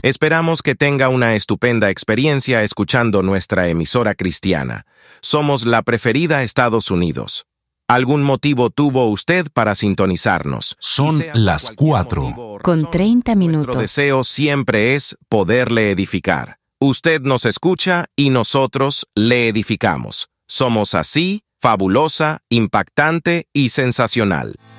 Esperamos que tenga una estupenda experiencia escuchando nuestra emisora cristiana. Somos la preferida Estados Unidos. ¿Algún motivo tuvo usted para sintonizarnos? Son las 4. Con 30 minutos. Nuestro deseo siempre es poderle edificar. Usted nos escucha y nosotros le edificamos. Somos así, fabulosa, impactante y sensacional.